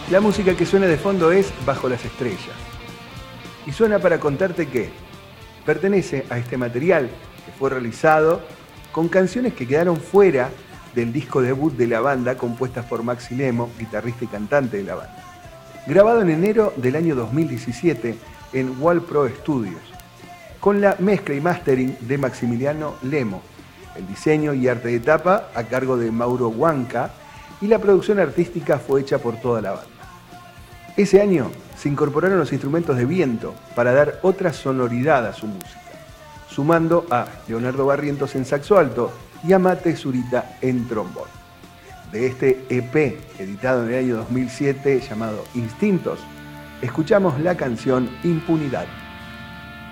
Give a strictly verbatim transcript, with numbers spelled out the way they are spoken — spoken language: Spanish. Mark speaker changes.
Speaker 1: La música que suena de fondo es Bajo las Estrellas. Y suena para contarte que pertenece a este material que fue realizado con canciones que quedaron fuera del disco debut de la banda, compuestas por Maxi Lemo, guitarrista y cantante de la banda. Grabado en enero del año dos mil diecisiete en Wall Pro Studios, con la mezcla y mastering de Maximiliano Lemo, el diseño y arte de tapa a cargo de Mauro Huanca, y la producción artística fue hecha por toda la banda. Ese año se incorporaron los instrumentos de viento para dar otra sonoridad a su música, sumando a Leonardo Barrientos en saxo alto y a Mate Zurita en trombón. De este E P, editado en el año dos mil siete, llamado Instintos, escuchamos la canción Impunidad.